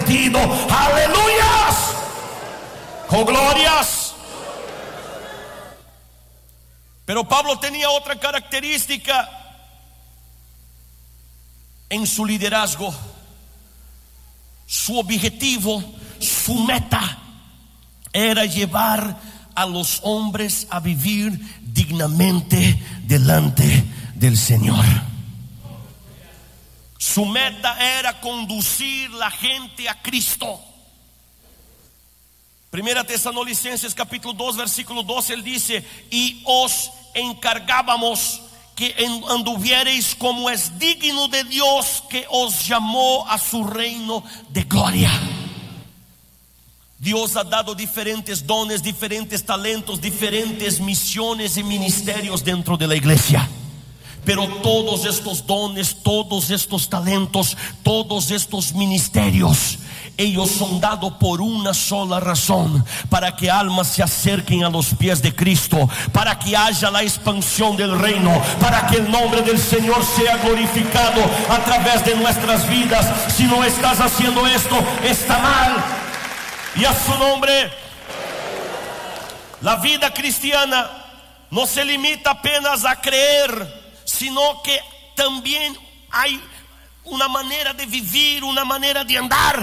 convertido. Aleluyas. Oh, glorias. Pero Pablo tenía otra característica en su liderazgo. Su objetivo, su meta era llevar a los hombres a vivir dignamente delante del Señor. Su meta era conducir la gente a Cristo. Primera Tesalonicenses capítulo 2 versículo 12, él dice: y os encargábamos que anduviereis como es digno de Dios, que os llamó a su reino de gloria. Dios ha dado diferentes dones, diferentes talentos, diferentes misiones y ministerios dentro de la iglesia. Pero todos estos dones, todos estos talentos, todos estos ministerios, ellos son dados por una sola razón: para que almas se acerquen a los pies de Cristo, para que haya la expansión del reino, para que el nombre del Señor sea glorificado a través de nuestras vidas. Si no estás haciendo esto, está mal. Y a su nombre. La vida cristiana no se limita apenas a creer, sino que también hay una manera de vivir, una manera de andar.